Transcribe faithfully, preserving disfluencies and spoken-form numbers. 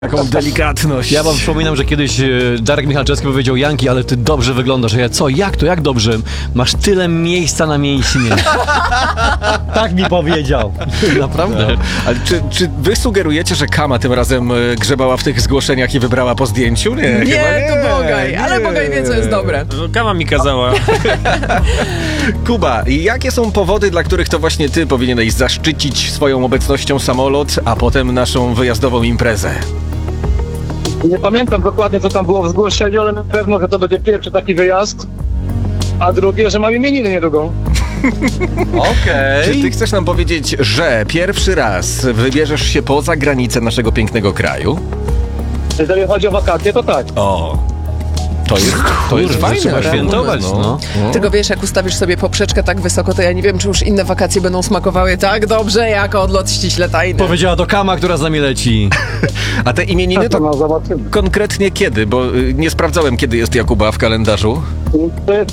Taką delikatność. Ja wam przypominam, że kiedyś e, Darek Michalczewski powiedział: Janki, ale ty dobrze wyglądasz. A ja: co, jak to, jak dobrze? Masz tyle miejsca na mięśnie. Tak mi powiedział. Naprawdę. No. Ale czy, czy wy sugerujecie, że Kama tym razem e, grzebała w tych zgłoszeniach i wybrała po zdjęciu? Nie, chyba Nie, to Bogaj, ale nie. Bogaj wie, co jest dobre. Kawa mi kazała. Kuba, jakie są powody, dla których to właśnie ty powinieneś zaszczycić swoją obecnością samolot, a potem naszą wyjazdową imprezę? Nie pamiętam dokładnie, co tam było w zgłoszeniu, ale na pewno, że to będzie pierwszy taki wyjazd, a drugie, że mam imieniny niedługo. Okej. Czy ty chcesz nam powiedzieć, że pierwszy raz wybierzesz się poza granice naszego pięknego kraju? Jeżeli chodzi o wakacje, to tak. O, to jest, to jest Kurwa, fajne. trzeba świętować, no. Tylko wiesz, jak ustawisz sobie poprzeczkę tak wysoko, to ja nie wiem, czy już inne wakacje będą smakowały tak dobrze, jak odlot ściśle tajny. Powiedziała do Kama, która z nami leci. A te imieniny To to no, zobaczymy. konkretnie kiedy? Bo y, nie sprawdzałem, kiedy jest Jakuba w kalendarzu. To jest